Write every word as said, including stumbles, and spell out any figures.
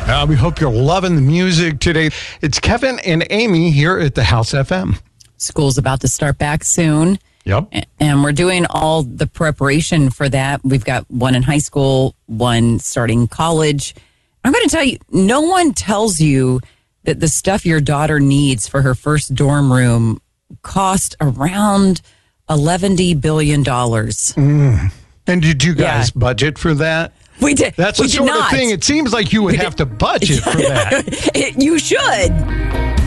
Uh, we hope you're loving the music today. It's Kevin and Amy here at the House F M. School's about to start back soon. Yep. And we're doing all the preparation for that. We've got one in high school, one starting college. I'm going to tell you, no one tells you that the stuff your daughter needs for her first dorm room cost around eleven billion dollars. Mm. And did you guys Yeah. budget for that? We did. That's we the did sort not. of thing. It seems like you would have to budget for that. You should.